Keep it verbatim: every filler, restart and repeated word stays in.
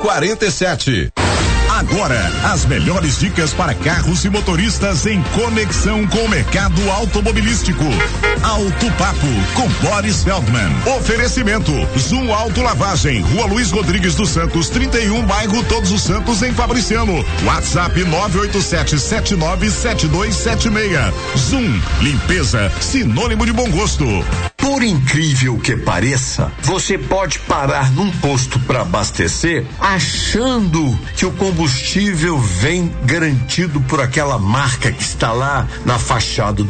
quarenta e sete. Agora, as melhores dicas para carros e motoristas em conexão com o mercado automobilístico. Auto Papo com Boris Feldman. Oferecimento Zoom Auto Lavagem, Rua Luiz Rodrigues dos Santos, trinta e um, bairro Todos os Santos, em Fabriciano. WhatsApp nove oito sete sete nove sete dois sete seis. Zoom, limpeza, sinônimo de bom gosto. Por incrível que pareça, você pode parar num posto para abastecer achando que o combustível vem garantido por aquela marca que está lá na fachada do